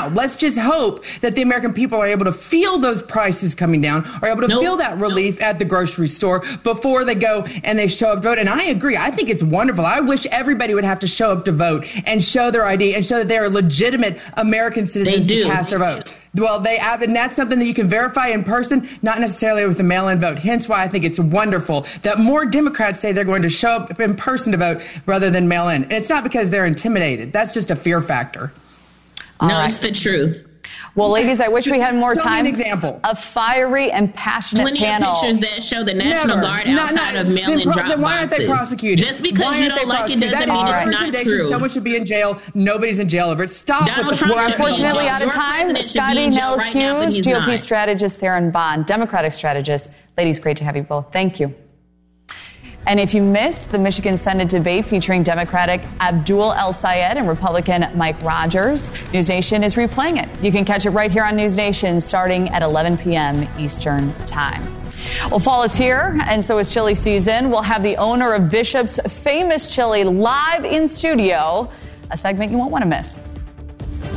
Let's just hope that the American people are able to feel those prices coming down, are able to feel that relief at the grocery store before they go and they show up to vote. And I agree. I think it's wonderful. I wish everybody would have to show up to vote and show their ID and show that they are legitimate American citizens to cast their vote. Well, and that's something that you can verify in person, not necessarily with a mail-in vote. Hence why I think it's wonderful that more Democrats say they're going to show up in person to vote rather than mail-in. And it's not because they're intimidated. That's just a fear factor. It's the truth. Well, ladies, I wish we had more time. An example. A fiery and passionate panel. Plenty of pictures that show the National Guard outside of mail-in drop boxes. Then why aren't they prosecuted? Just because you don't like it doesn't mean it's not true. Someone should be in jail. Nobody's in jail over it. Stop with the We're unfortunately out of time. Scotty Nell Hughes, GOP strategist, Theron Bond, Democratic strategist. Ladies, great to have you both. Thank you. And if you missed the Michigan Senate debate featuring Democratic Abdul El-Sayed and Republican Mike Rogers, News Nation is replaying it. You can catch it right here on News Nation starting at 11 p.m. Eastern Time. Well, fall is here, and so is chili season. We'll have the owner of Bishop's famous chili live in studio, a segment you won't want to miss.